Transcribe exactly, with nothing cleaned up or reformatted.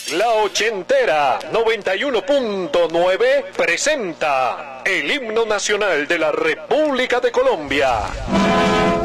La ochentera noventa y uno punto nueve presenta el himno nacional de la República de Colombia.